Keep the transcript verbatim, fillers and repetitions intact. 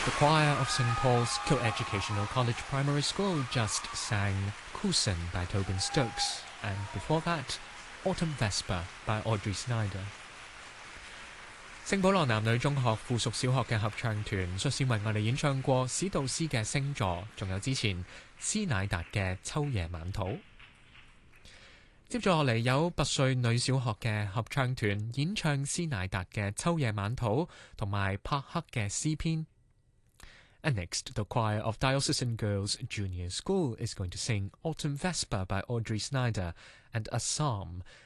The choir of Saint Paul's Co-Educational College Primary School just sang Cousin by Tobin Stokes, and before that, Autumn Vesper by Audrey Snyder. 聖保羅男女中學附屬小學嘅合唱團率先為我哋演唱過史杜斯嘅星座，仲有之前斯乃達嘅秋夜晚禱。接住落嚟有拔萃女小學嘅合唱團演唱斯乃達嘅秋夜晚禱同埋帕克嘅詩篇。And next, the choir of Diocesan Girls Junior School is going to sing Autumn Vesper by Audrey Snyder and a psalm